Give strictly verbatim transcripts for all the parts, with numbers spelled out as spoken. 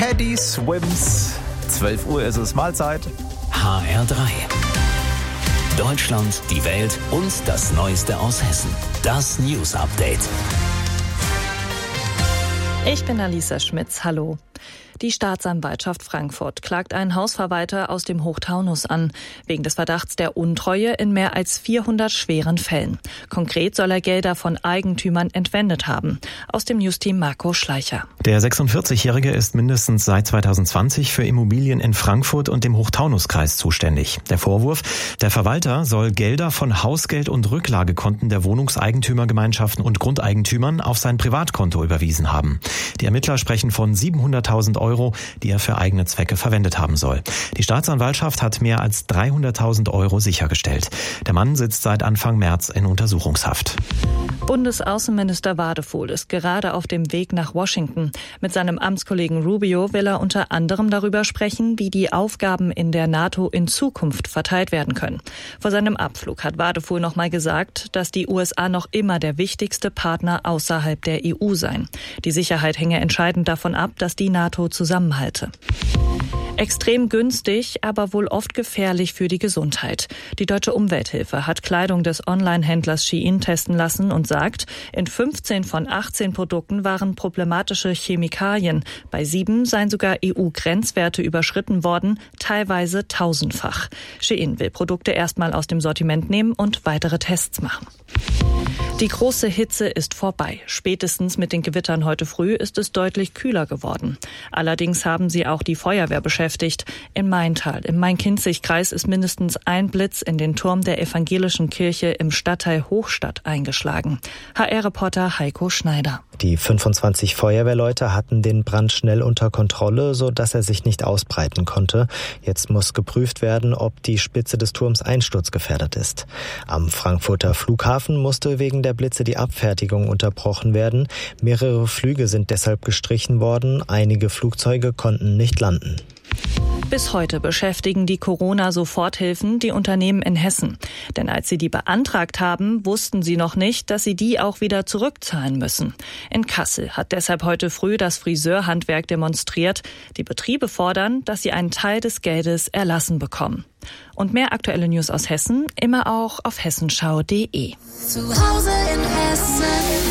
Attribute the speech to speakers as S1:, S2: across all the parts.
S1: Teddy Swims. zwölf Uhr ist es, Mahlzeit.
S2: H R drei. Deutschland, die Welt und das Neueste aus Hessen. Das News Update.
S3: Ich bin Alisa Schmitz. Hallo. Die Staatsanwaltschaft Frankfurt klagt einen Hausverwalter aus dem Hochtaunus an, wegen des Verdachts der Untreue in mehr als vierhundert schweren Fällen. Konkret soll er Gelder von Eigentümern entwendet haben. Aus dem Newsteam Marco Schleicher.
S4: Der sechsundvierzigjährige ist mindestens seit zweitausendzwanzig für Immobilien in Frankfurt und dem Hochtaunuskreis zuständig. Der Vorwurf: Der Verwalter soll Gelder von Hausgeld- und Rücklagekonten der Wohnungseigentümergemeinschaften und Grundeigentümern auf sein Privatkonto überwiesen haben. Die Ermittler sprechen von siebenhunderttausend Euro, die er für eigene Zwecke verwendet haben soll. Die Staatsanwaltschaft hat mehr als dreihunderttausend Euro sichergestellt. Der Mann sitzt seit Anfang März in Untersuchungshaft.
S3: Bundesaußenminister Wadefuhl ist gerade auf dem Weg nach Washington. Mit seinem Amtskollegen Rubio will er unter anderem darüber sprechen, wie die Aufgaben in der NATO in Zukunft verteilt werden können. Vor seinem Abflug hat Wadefuhl noch mal gesagt, dass die U S A noch immer der wichtigste Partner außerhalb der E U seien. Die Sicherheit hänge entscheidend davon ab, dass die NATO zusammenhalte. Extrem günstig, aber wohl oft gefährlich für die Gesundheit. Die Deutsche Umwelthilfe hat Kleidung des Online-Händlers Shein testen lassen und sagt, in fünfzehn von achtzehn Produkten waren problematische Chemikalien. Bei sieben seien sogar E U-Grenzwerte überschritten worden, teilweise tausendfach. Shein will Produkte erstmal aus dem Sortiment nehmen und weitere Tests machen. Die große Hitze ist vorbei. Spätestens mit den Gewittern heute früh ist es deutlich kühler geworden. Allerdings haben sie auch die Feuerwehr beschäftigt. In Maintal, im Main-Kinzig-Kreis, ist mindestens ein Blitz in den Turm der evangelischen Kirche im Stadtteil Hochstadt eingeschlagen. H R-Reporter Heiko Schneider.
S5: Die fünfundzwanzig Feuerwehrleute hatten den Brand schnell unter Kontrolle, sodass er sich nicht ausbreiten konnte. Jetzt muss geprüft werden, ob die Spitze des Turms einsturzgefährdet ist. Am Frankfurter Flughafen musste wegen der Blitze die Abfertigung unterbrochen werden. Mehrere Flüge sind deshalb gestrichen worden. Einige Flugzeuge konnten nicht landen.
S3: Bis heute beschäftigen die Corona-Soforthilfen die Unternehmen in Hessen. Denn als sie die beantragt haben, wussten sie noch nicht, dass sie die auch wieder zurückzahlen müssen. In Kassel hat deshalb heute früh das Friseurhandwerk demonstriert. Die Betriebe fordern, dass sie einen Teil des Geldes erlassen bekommen. Und mehr aktuelle News aus Hessen immer auch auf hessenschau punkt de.
S6: Zu Hause in Hessen.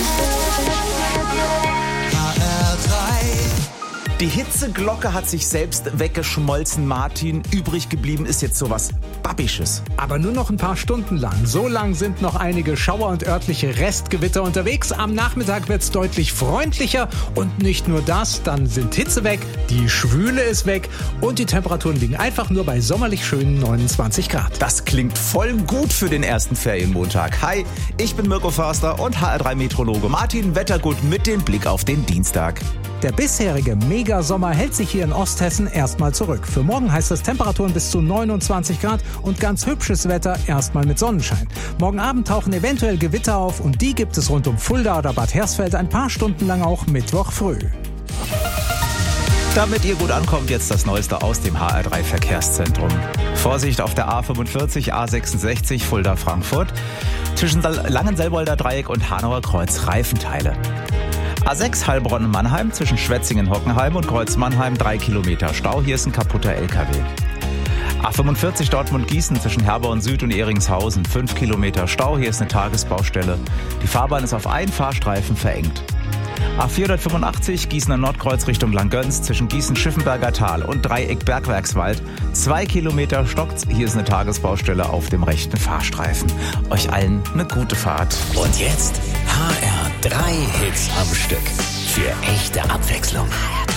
S1: Die Hitzeglocke hat sich selbst weggeschmolzen, Martin. Übrig geblieben ist jetzt sowas Babbisches.
S7: Aber nur noch ein paar Stunden lang. So lang sind noch einige Schauer und örtliche Restgewitter unterwegs. Am Nachmittag wird's deutlich freundlicher. Und nicht nur das, dann sind Hitze weg, die Schwüle ist weg und die Temperaturen liegen einfach nur bei sommerlich schönen neunundzwanzig Grad.
S1: Das klingt voll gut für den ersten Ferienmontag. Hi, ich bin Mirko Förster und H R drei Meteorologe Martin Wettergut mit dem Blick auf den Dienstag.
S7: Der bisherige Megasommer hält sich hier in Osthessen erstmal zurück. Für morgen heißt es Temperaturen bis zu neunundzwanzig Grad und ganz hübsches Wetter erstmal mit Sonnenschein. Morgen Abend tauchen eventuell Gewitter auf und die gibt es rund um Fulda oder Bad Hersfeld ein paar Stunden lang auch Mittwoch früh.
S1: Damit ihr gut ankommt, jetzt das Neueste aus dem H R drei Verkehrszentrum. Vorsicht auf der A fünfundvierzig, A sechsundsechzig, Fulda-Frankfurt. Zwischen Langenselbolder Dreieck und Hanauer Kreuz Reifenteile. A sechs Heilbronn-Mannheim zwischen Schwetzingen-Hockenheim und Kreuz-Mannheim drei Kilometer Stau. Hier ist ein kaputter L K W. A fünfundvierzig Dortmund-Gießen zwischen Herborn-Süd und Eringshausen fünf Kilometer Stau. Hier ist eine Tagesbaustelle. Die Fahrbahn ist auf einen Fahrstreifen verengt. A vierhundertfünfundachtzig Gießener Nordkreuz Richtung Langgöns zwischen Gießen-Schiffenberger Tal und Dreieck Bergwerkswald. Zwei Kilometer stockt's. Hier ist eine Tagesbaustelle auf dem rechten Fahrstreifen. Euch allen eine gute Fahrt.
S2: Und jetzt H R drei Hits am Stück. Für echte Abwechslung.